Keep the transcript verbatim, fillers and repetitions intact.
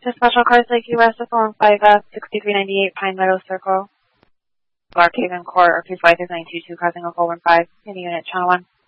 To Special Cars Like U S, one five F, sixty-three ninety-eight Pine Meadow Circle, Clark Haven Court, or two five nine two two, causing a four one five in unit, channel one.